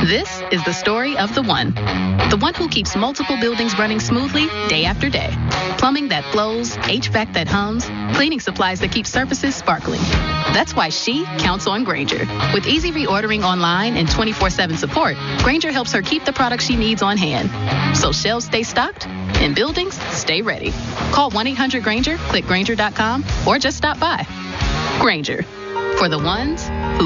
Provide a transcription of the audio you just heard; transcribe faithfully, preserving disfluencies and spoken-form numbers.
This is the story of the one. The one who keeps multiple buildings running smoothly day after day. Plumbing that flows, H V A C that hums, cleaning supplies that keep surfaces sparkling. That's why she counts on Grainger. With easy reordering online and twenty-four seven support, Grainger helps her keep the products she needs on hand. So shelves stay stocked and buildings stay ready. Call one eight hundred Grainger, click Grainger dot com, or just stop by. Grainger, for the ones who